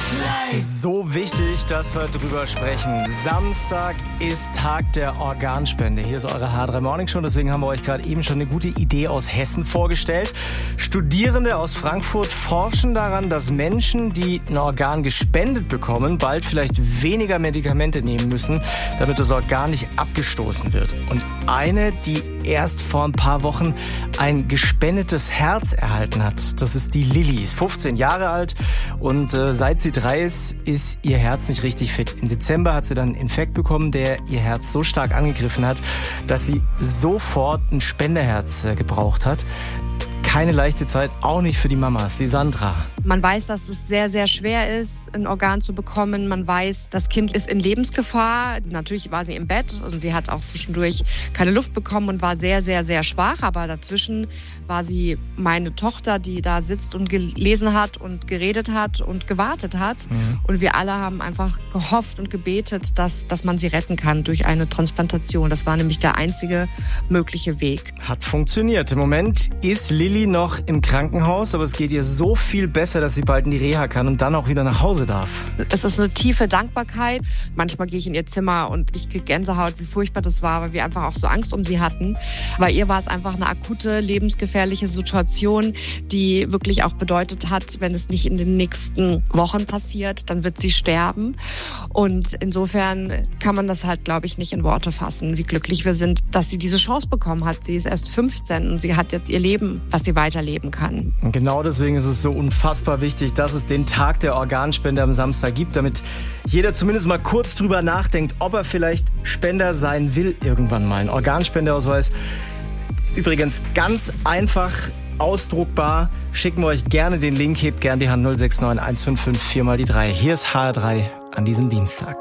So wichtig, dass wir drüber sprechen. Samstag ist Tag der Organspende. Hier ist eure H3 Morning Show. Deswegen haben wir euch gerade eben schon eine gute Idee aus Hessen vorgestellt. Studierende aus Frankfurt forschen daran, dass Menschen, die ein Organ gespendet bekommen, bald vielleicht weniger Medikamente nehmen müssen, damit das Organ nicht abgestoßen wird. Und eine, die erst vor ein paar Wochen ein gespendetes Herz erhalten hat, das ist die Lilly. Ist 15 Jahre alt und seit sie 3 ist ihr Herz nicht richtig fit. Im Dezember hat sie dann einen Infekt bekommen, der ihr Herz so stark angegriffen hat, dass sie sofort ein Spenderherz gebraucht hat. Keine leichte Zeit, auch nicht für die Mamas. Die Sandra. Man weiß, dass es sehr, sehr schwer ist, ein Organ zu bekommen. Man weiß, das Kind ist in Lebensgefahr. Natürlich war sie im Bett und sie hat auch zwischendurch keine Luft bekommen und war sehr, sehr, sehr schwach. Aber dazwischen war sie meine Tochter, die da sitzt und gelesen hat und geredet hat und gewartet hat. Und wir alle haben einfach gehofft und gebetet, dass man sie retten kann durch eine Transplantation. Das war nämlich der einzige mögliche Weg. Hat funktioniert. Im Moment ist Lilly noch im Krankenhaus, aber es geht ihr so viel besser, dass sie bald in die Reha kann und dann auch wieder nach Hause darf. Es ist eine tiefe Dankbarkeit. Manchmal gehe ich in ihr Zimmer und ich kriege Gänsehaut, wie furchtbar das war, weil wir einfach auch so Angst um sie hatten. Bei ihr war es einfach eine akute, lebensgefährliche Situation, die wirklich auch bedeutet hat, wenn es nicht in den nächsten Wochen passiert, dann wird sie sterben. Und insofern kann man das halt, glaube ich, nicht in Worte fassen, wie glücklich wir sind, dass sie diese Chance bekommen hat. Sie ist erst 15 und sie hat jetzt ihr Leben, was sie weiterleben kann. Und genau deswegen ist es so unfassbar wichtig, dass es den Tag der Organspende am Samstag gibt, damit jeder zumindest mal kurz drüber nachdenkt, ob er vielleicht Spender sein will irgendwann mal. Ein Organspendeausweis, übrigens ganz einfach ausdruckbar. Schicken wir euch gerne den Link, hebt gerne die Hand 069 155 4 mal die 3. Hier ist HR3 an diesem Dienstag.